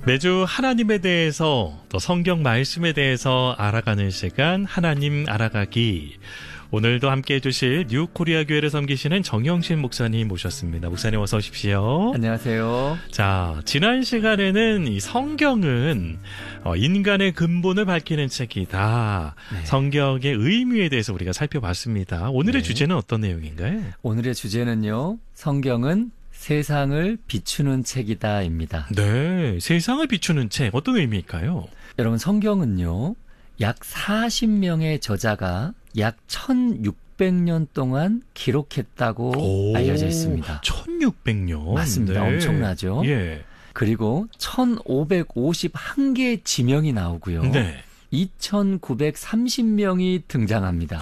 매주 하나님에 대해서 또 성경 말씀에 대해서 알아가는 시간 하나님 알아가기. 오늘도 함께해 주실 뉴코리아 교회를 섬기시는 정영신 목사님 모셨습니다. 목사님 어서 오십시오. 안녕하세요. 자, 지난 시간에는 이 성경은 인간의 근본을 밝히는 책이다. 네. 성경의 의미에 대해서 우리가 살펴봤습니다. 오늘의 네. 주제는 어떤 내용인가요? 오늘의 주제는요. 성경은 세상을 비추는 책이다입니다. 네, 세상을 비추는 책 어떤 의미일까요? 여러분 성경은요. 약 40명의 저자가 약 1600년 동안 기록했다고 알려져 있습니다. 1600년? 맞습니다. 네. 엄청나죠? 예. 그리고 1551개의 지명이 나오고요. 네. 2930명이 등장합니다.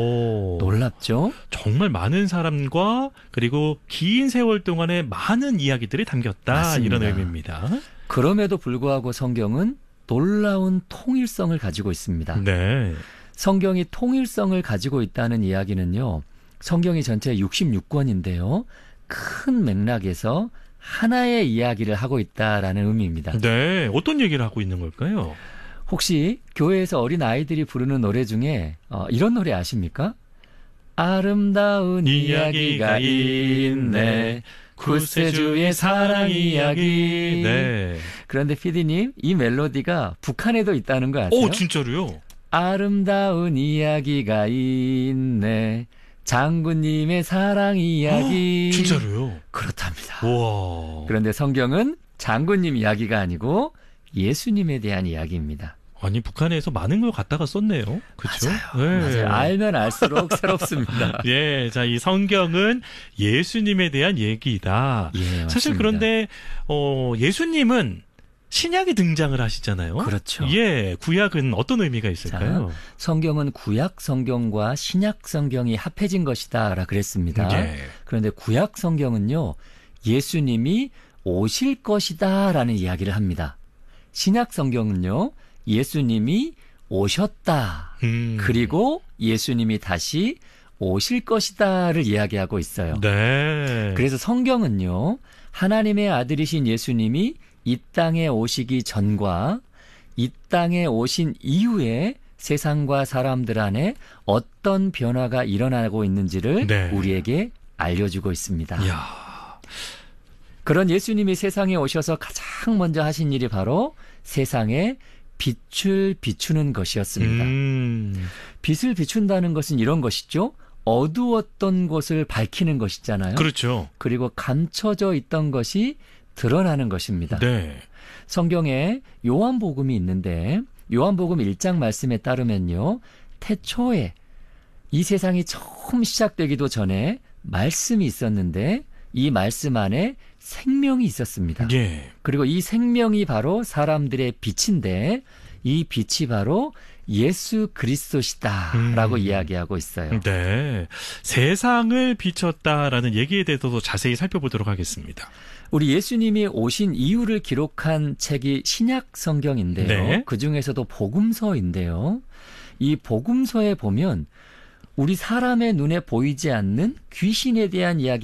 놀랍죠? 정말 많은 사람과 그리고 긴 세월 동안에 많은 이야기들이 담겼다. 맞습니다. 이런 의미입니다. 그럼에도 불구하고 성경은 놀라운 통일성을 가지고 있습니다. 네. 성경이 통일성을 가지고 있다는 이야기는요. 성경이 전체 66권인데요. 큰 맥락에서 하나의 이야기를 하고 있다라는 의미입니다. 네. 어떤 얘기를 하고 있는 걸까요? 혹시 교회에서 어린 아이들이 부르는 노래 중에 이런 노래 아십니까? 아름다운 이야기가 있네. 구세주의 사랑 이야기. 네. 그런데 PD님, 이 멜로디가 북한에도 있다는 거 아세요? 오, 진짜로요? 아름다운 이야기가 있네. 장군님의 사랑 이야기. 진짜로요? 그렇답니다. 우와. 그런데 성경은 장군님 이야기가 아니고 예수님에 대한 이야기입니다. 아니, 북한에서 많은 걸 갖다가 썼네요. 그렇죠? 맞아요. 맞아요. 알면 알수록 새롭습니다. 예, 자, 이 성경은 예수님에 대한 얘기다. 예, 맞습니다. 사실 그런데 예수님은 신약에 등장을 하시잖아요. 그렇죠. 예, 구약은 어떤 의미가 있을까요? 자, 성경은 구약 성경과 신약 성경이 합해진 것이다라 그랬습니다. 예. 그런데 구약 성경은요. 예수님이 오실 것이다라는 이야기를 합니다. 신약 성경은요. 예수님이 오셨다. 그리고 예수님이 다시 오실 것이다를 이야기하고 있어요. 네. 그래서 성경은요. 하나님의 아들이신 예수님이 이 땅에 오시기 전과 이 땅에 오신 이후에 세상과 사람들 안에 어떤 변화가 일어나고 있는지를 네. 우리에게 알려주고 있습니다. 이야. 그런 예수님이 세상에 오셔서 가장 먼저 하신 일이 바로 세상에 빛을 비추는 것이었습니다. 빛을 비춘다는 것은 이런 것이죠. 어두웠던 곳을 밝히는 것이잖아요. 그렇죠. 그리고 감춰져 있던 것이 드러나는 것입니다. 네. 성경에 요한복음이 있는데 요한복음 1장 말씀에 따르면요. 태초에 이 세상이 처음 시작되기도 전에 말씀이 있었는데 이 말씀 안에 생명이 있었습니다. 예. 그리고 이 생명이 바로 사람들의 빛인데 이 빛이 바로 예수 그리스도시다라고 이야기하고 있어요. 네. 세상을 비췄다라는 얘기에 대해서도 자세히 살펴보도록 하겠습니다. 우리 예수님이 오신 이유를 기록한 책이 신약 성경인데요. 네. 그중에서도 복음서인데요. 이 복음서에 보면 우리 사람의 눈에 보이지 않는 귀신에 대한 이야기